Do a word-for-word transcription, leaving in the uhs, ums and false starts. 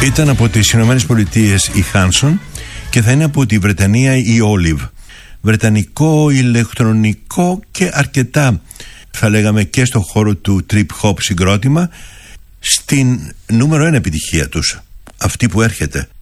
Ήταν από τις Ηνωμένες Πολιτείες η Hanson και θα είναι από τη Βρετανία η Olive. Βρετανικό, ηλεκτρονικό και αρκετά, θα λέγαμε, και στο χώρο του trip hop συγκρότημα, στην νούμερο ένα επιτυχία τους, αυτή που έρχεται.